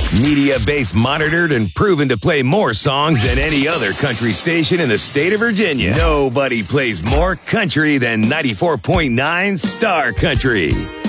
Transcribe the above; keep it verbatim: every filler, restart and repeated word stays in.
Media base monitored and proven to play more songs than any other country station in the state of Virginia. Nobody plays more country than ninety-four point nine Star Country.